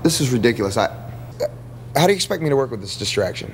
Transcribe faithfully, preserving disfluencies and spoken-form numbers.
This is ridiculous. I. How do you expect me to work with this distraction?